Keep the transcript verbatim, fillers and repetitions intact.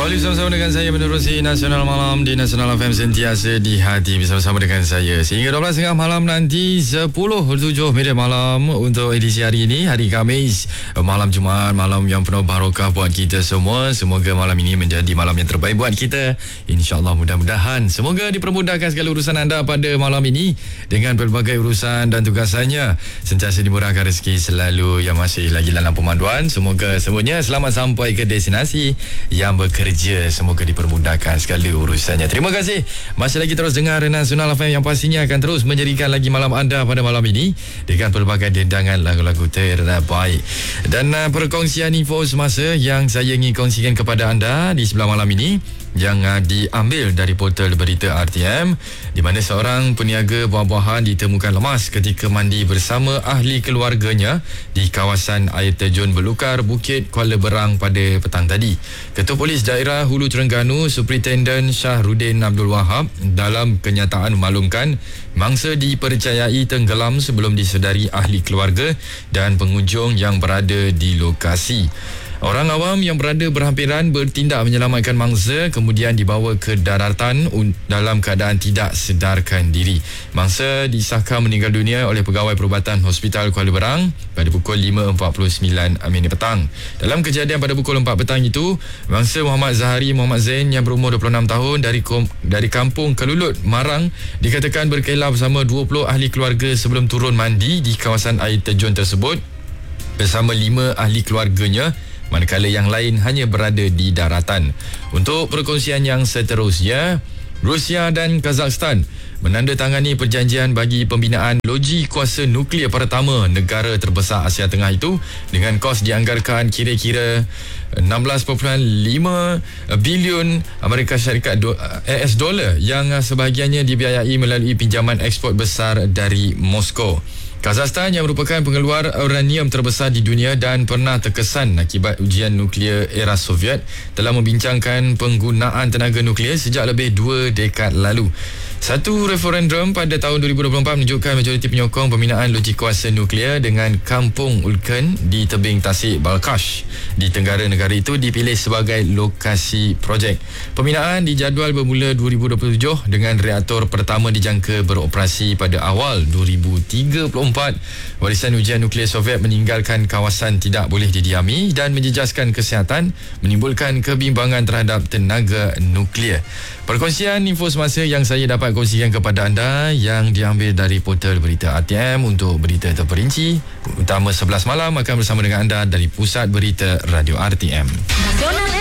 Kembali bersama-sama dengan saya menerusi Nasional Malam di Nasional F M, sentiasa di hati bersama-sama dengan saya sehingga dua belas tiga puluh malam nanti, sepuluh tujuh minit malam untuk edisi hari ini, hari Khamis, malam Jumaat, malam yang penuh barokah buat kita semua. Semoga malam ini menjadi malam yang terbaik buat kita, insya-Allah. Mudah-mudahan semoga dipermudahkan segala urusan anda pada malam ini dengan pelbagai urusan dan tugasannya, sentiasa dimurahkan rezeki selalu yang masih lagi dalam pemanduan. Semoga semuanya selamat sampai ke destinasi yang bekerja. Semoga dipermudahkan segala urusannya. Terima kasih masih lagi terus dengar Nasional F M yang pastinya akan terus menjadikan lagi malam anda pada malam ini dengan pelbagai dendangan lagu-lagu terbaik. Dan uh, perkongsian info semasa yang saya ingin kongsikan kepada anda di sebelah malam ini yang uh, diambil dari portal berita R T M, di mana seorang peniaga buah-buahan ditemukan lemas ketika mandi bersama ahli keluarganya di kawasan air terjun Belukar, Bukit Kuala Berang pada petang tadi. Ketua Polis Daerah Hulu Terengganu, Superintendent Syahrudin Abdul Wahab, dalam kenyataan memaklumkan mangsa dipercayai tenggelam sebelum disedari ahli keluarga dan pengunjung yang berada di lokasi. Orang awam yang berada berhampiran bertindak menyelamatkan mangsa, kemudian dibawa ke daratan dalam keadaan tidak sedarkan diri. Mangsa disahkan meninggal dunia oleh pegawai perubatan Hospital Kuala Berang pada pukul lima empat puluh sembilan minit petang. Dalam kejadian pada pukul empat petang itu, mangsa Muhammad Zahari Muhammad Zain yang berumur dua puluh enam tahun dari dari kampung Kelulut, Marang, dikatakan berkelah bersama dua puluh ahli keluarga sebelum turun mandi di kawasan air terjun tersebut bersama lima ahli keluarganya, manakala yang lain hanya berada di daratan. Untuk perkongsian yang seterusnya, Rusia dan Kazakhstan menandatangani perjanjian bagi pembinaan loji kuasa nuklear pertama negara terbesar Asia Tengah itu dengan kos dianggarkan kira-kira enam belas perpuluhan lima bilion Amerika Syarikat do, A S dolar yang sebahagiannya dibiayai melalui pinjaman ekspor besar dari Moskow. Kazakhstan yang merupakan pengeluar uranium terbesar di dunia dan pernah terkesan akibat ujian nuklear era Soviet telah membincangkan penggunaan tenaga nuklear sejak lebih dua dekad lalu. Satu referendum pada tahun dua ribu dua puluh empat menunjukkan majoriti penyokong pembinaan loji kuasa nuklear dengan Kampung Ulkan di tebing Tasik Balkhash di tenggara negara itu dipilih sebagai lokasi projek. Pembinaan dijadual bermula dua ribu dua puluh tujuh dengan reaktor pertama dijangka beroperasi pada awal dua ribu tiga puluh empat. Warisan ujian nuklear Soviet meninggalkan kawasan tidak boleh didiami dan menjejaskan kesihatan, menimbulkan kebimbangan terhadap tenaga nuklear. Perkongsian info semasa yang saya dapat kongsikan kepada anda yang diambil dari portal berita R T M. Untuk berita terperinci utama sebelas malam akan bersama dengan anda dari Pusat Berita Radio R T M.